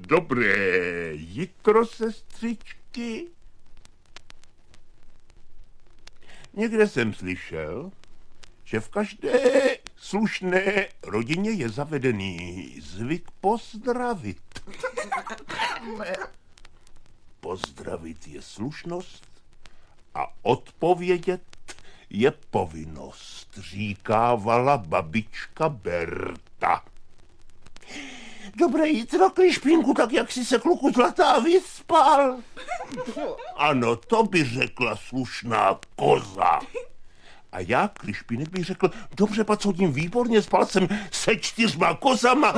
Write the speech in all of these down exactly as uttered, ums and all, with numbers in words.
Dobré jitro, sestřičky. Někde jsem slyšel, že v každé slušné rodině je zavedený zvyk pozdravit. Pozdravit je slušnost a odpovědět je povinnost, říkávala babička Berta. Dobré jitro, Klišpínku, tak jak jsi se, kluku zlatá, vyspal? Ano, to by řekla slušná koza. A já, Klišpínek, bych řekl, dobře, pacodím, výborně, spal jsem se čtyřma kozama.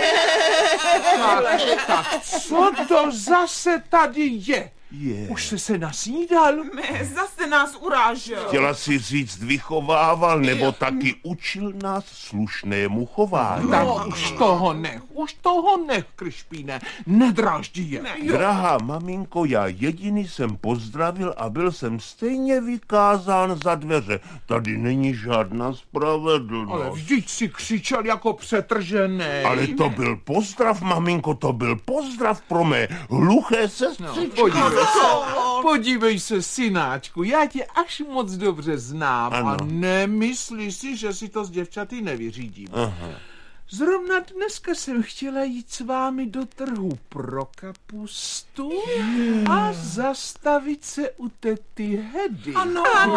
Tak co to zase tady je? Je. Už jsi se nasnídal? Ne, zase nás urážel. Chtěla si říct vychovával, nebo taky učil nás slušnému chování. Tak už toho nech, už toho nech, Krišpíne, nedraždí je. Drahá maminko, já jediný jsem pozdravil a byl jsem stejně vykázán za dveře. Tady není žádná spravedlnost. Ale vždyť si křičel jako přetržený. Ale to byl pozdrav, maminko, to byl pozdrav pro mé hluché sestřičky. No, podívej se, podívej se, synáčku, já tě až moc dobře znám. Ano. A nemyslí si, že si to s děvčaty nevyřídím. Aha. Zrovna dneska jsem chtěla jít s vámi do trhu pro kapustu a zastavit se u tety Hedy. Ano, ano.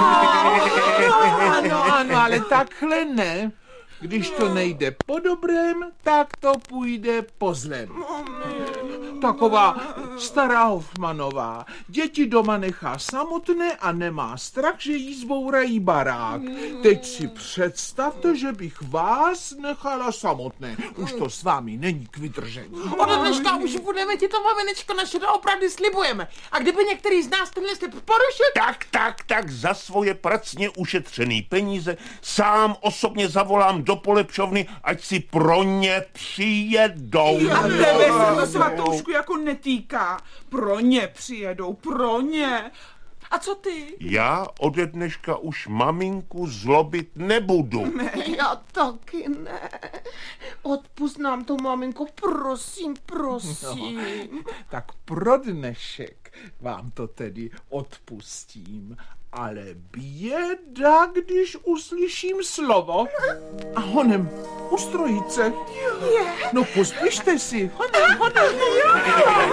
ano, ano, ale takhle ne. Když to nejde po dobrém, tak to půjde po zlém. Taková stará Hofmanová. Děti doma nechá samotné a nemá strach, že jí zbourají barák. Teď si představte, že bych vás nechala samotné. Už to s vámi není k vydržení. Od dneška už budeme ti to, maminečko, naše doopravdy slibujeme. A kdyby některý z nás tenhle slib porušil... Tak, tak, tak, za svoje pracně ušetřený peníze sám osobně zavolám do polepšovny, ať si pro ně přijedou. A tebe se to, Svatoušku, jako netýká. Pro ně přijedou, pro ně. A co ty? Já ode dneška už maminku zlobit nebudu. Já taky ne. Odpust nám to, maminko, prosím, prosím. No, tak pro dnešek vám to tedy odpustím. Ale běda, když uslyším slovo. A honem, u strojice. No pospěšte si, honem, honem.